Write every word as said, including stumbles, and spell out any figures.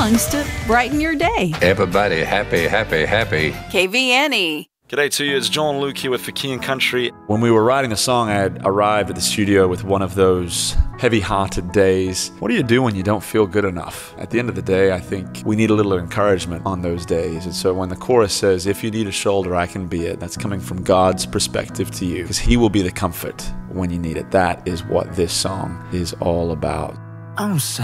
songs to brighten your day. Everybody happy, happy, happy. K V N E. G'day to you, it's John Luke here with For King and Country. When we were writing the song, I had arrived at the studio with one of those heavy-hearted days. What do you do when you don't feel good enough? At the end of the day, I think we need a little encouragement on those days. And so when the chorus says, if you need a shoulder, I can be it, that's coming from God's perspective to you, because He will be the comfort when you need it. That is what this song is all about. I'm so